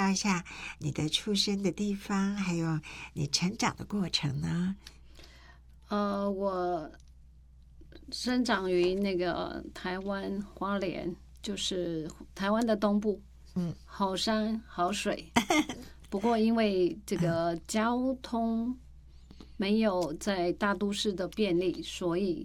绍一下你的出生的地方，还有你成长的过程呢？ 我生长于那个台湾花莲，就是台湾的东部，好山好水。不过因为这个交通没有在大都市的便利，所以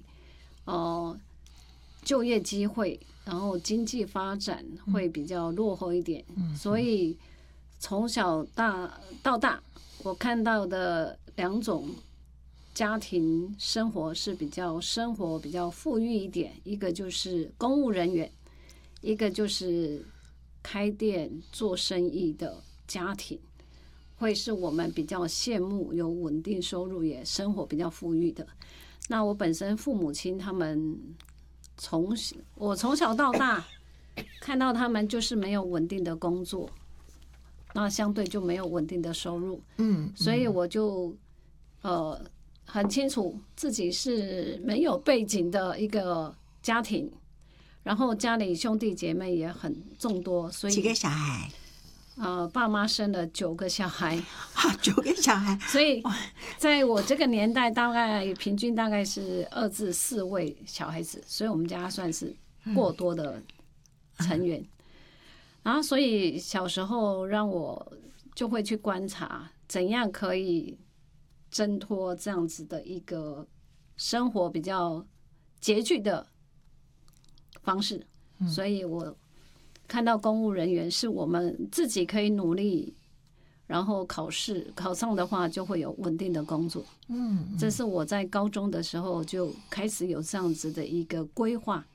就业机会，然后经济发展会比较落后一点。所以从小到大，我看到的两种家庭生活是生活比较富裕一点，一个就是公务人员，一个就是开店做生意的家庭，会是我们比较羡慕有稳定收入也生活比较富裕的。那我本身父母亲他们我从小到大看到他们就是没有稳定的工作，那相对就没有稳定的收入。所以我就很清楚自己是没有背景的一个家庭，然后家里兄弟姐妹也很众多，所以几个小孩？ 爸妈生了9个小孩。 9个小孩， 所以在我这个年代，大概平均大概是2至4位小孩子，所以我们家算是过多的成员。然后，所以小时候让我就会去观察，怎样可以挣脱这样子的一个生活比较拮据的方式。所以我看到公务人员是我们自己可以努力，然后考上的话就会有稳定的工作。这是我在高中的时候就开始有这样子的一个规划。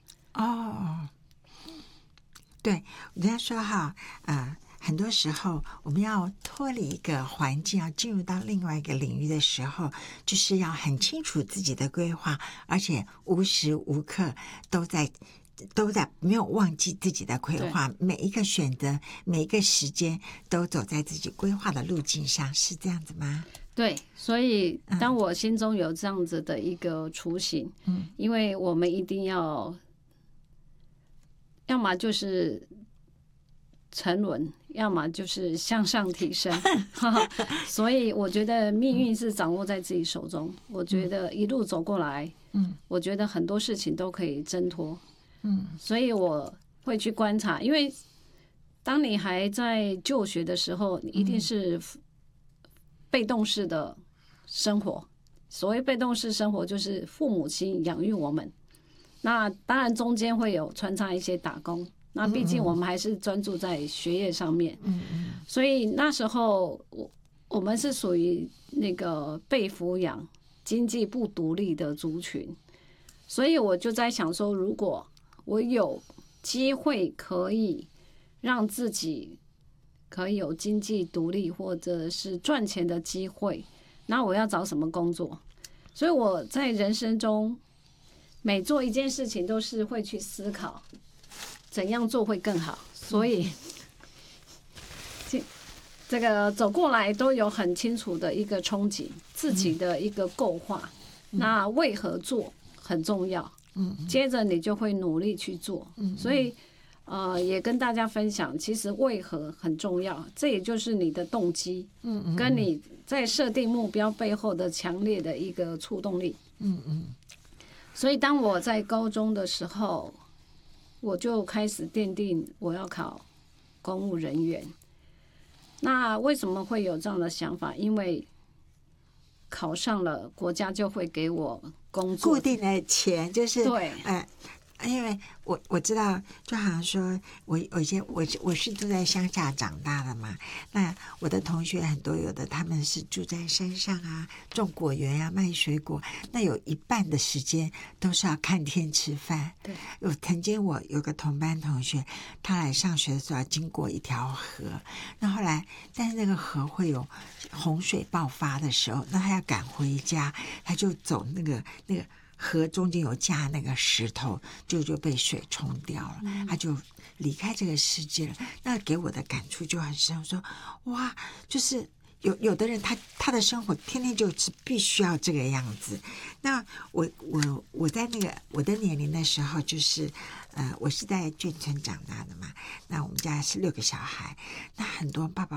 对，人家说哈，很多时候我们要脱离一个环境，要进入到另外一个领域的时候，就是要很清楚自己的规划，而且无时无刻都在没有忘记自己的规划，每一个选择，每一个时间都走在自己规划的路径上，是这样子吗？ 对，所以当我心中有这样子的一个雏形，因为我们一定要么就是沉沦，要么就是向上提升。所以我觉得命运是掌握在自己手中。我觉得一路走过来，我觉得很多事情都可以挣脱。所以我会去观察，因为当你还在就学的时候，你一定是被动式的生活。所谓被动式生活，就是父母亲养育我们。那当然中间会有穿插一些打工，那毕竟我们还是专注在学业上面。所以那时候我们是属于那个被抚养、经济不独立的族群。所以我就在想说，如果我有机会可以让自己可以有经济独立或者是赚钱的机会，那我要找什么工作？所以我在人生中每做一件事情都是会去思考怎样做会更好。所以这个走过来都有很清楚的一个憧憬，自己的一个构画。那为何做很重要，接着你就会努力去做。所以也跟大家分享，其实为何很重要，这也就是你的动机，跟你在设定目标背后的强烈的一个触动力。所以当我在高中的时候，我就开始奠定我要考公务人员。那为什么会有这样的想法？因为考上了，国家就会给我工作固定的钱，就是对， 因为我知道，就好像说我是住在乡下长大的嘛，那我的同学很多，有的他们是住在山上啊，种果园啊，卖水果，那有一半的时间都是要看天吃饭。 对， 曾经我有个同班同学，他来上学的时候要经过一条河，那后来但是那个河会有洪水爆发的时候，那他要赶回家，他就走那个河中间有架那个石头，就被水冲掉了，他就离开这个世界了。那给我的感触就很深，我说哇，就是有的人他的生活天天就是必须要这个样子。那我在那个我的年龄的时候，就是我是在眷村长大的嘛，那我们家是6个小孩，那很多爸爸